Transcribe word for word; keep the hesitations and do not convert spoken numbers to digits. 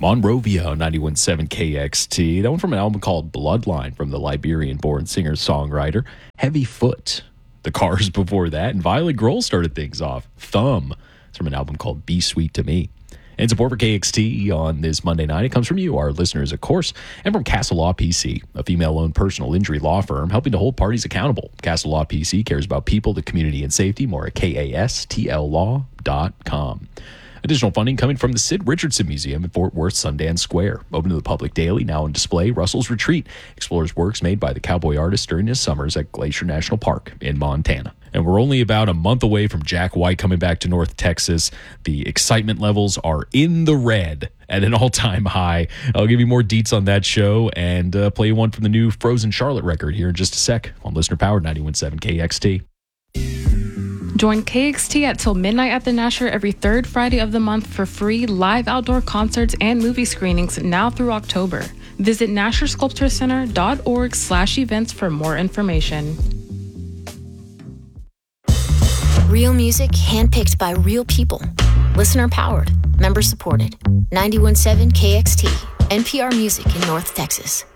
Monrovia, ninety-one point seven K X T. That one from an album called Bloodline from the Liberian-born singer-songwriter Heavy Foot. The Cars before that, and Violet Grohl started things off. Thumb. It's from an album called Be Sweet to Me. And support for K X T on this Monday night, it comes from you, our listeners, of course, and from Castle Law P C, a female-owned personal injury law firm helping to hold parties accountable. Castle Law P C cares about people, the community, and safety. More at K A S T L law dot com. Additional funding coming from the Sid Richardson Museum in Fort Worth Sundance Square. Open to the public daily, now on display. Russell's Retreat explores works made by the cowboy artist during his summers at Glacier National Park in Montana. And we're only about a month away from Jack White coming back to North Texas. The excitement levels are in the red at an all-time high. I'll give you more deets on that show and uh, play one from the new Frozen Charlotte record here in just a sec on Listener Powered ninety-one point seven K X T. Join K X T at Till Midnight at the Nasher every third Friday of the month for free live outdoor concerts and movie screenings now through October. Visit nasher sculpture center dot org slash events for more information. Real music handpicked by real people. Listener powered. Member supported. ninety-one point seven K X T. N P R Music in North Texas.